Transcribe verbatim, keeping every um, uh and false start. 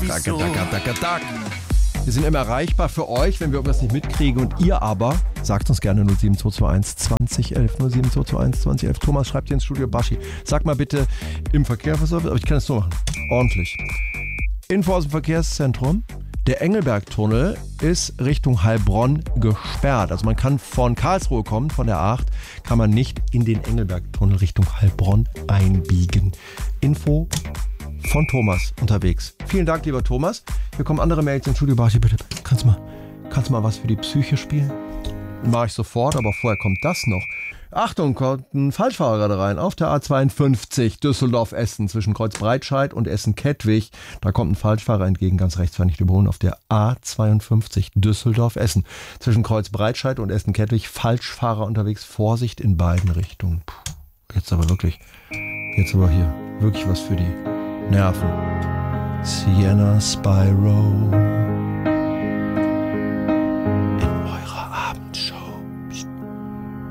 Dacke, dacke, dacke, dacke. Wir sind immer erreichbar für euch, wenn wir irgendwas nicht mitkriegen. Und ihr aber, sagt uns gerne null sieben zwei zwei eins zwanzig elf. null sieben zwei zwei eins zwanzig elf. Thomas schreibt hier ins Studio, Baschi, sag mal bitte im Verkehr, was soll, aber ich kann es so machen. Ordentlich. Info aus dem Verkehrszentrum. Der Engelbergtunnel ist Richtung Heilbronn gesperrt. Also man kann von Karlsruhe kommen, von der acht, kann man nicht in den Engelbergtunnel Richtung Heilbronn einbiegen. Info von Thomas unterwegs. Vielen Dank, lieber Thomas. Hier kommen andere Mails ins Studio. Barchi, bitte, kannst du mal, kannst du mal was für die Psyche spielen? Mache ich sofort, aber vorher kommt das noch. Achtung, kommt ein Falschfahrer gerade rein auf der A zweiundfünfzig Düsseldorf-Essen zwischen Kreuzbreitscheid und Essen-Kettwig. Da kommt ein Falschfahrer entgegen, ganz rechts, war nicht überholen, auf der A zweiundfünfzig Düsseldorf-Essen zwischen Kreuzbreitscheid und Essen-Kettwig. Falschfahrer unterwegs, Vorsicht in beiden Richtungen. Puh, jetzt aber wirklich, jetzt aber hier, wirklich was für die Nerven. Sienna Spyro in eurer Abendstimmung.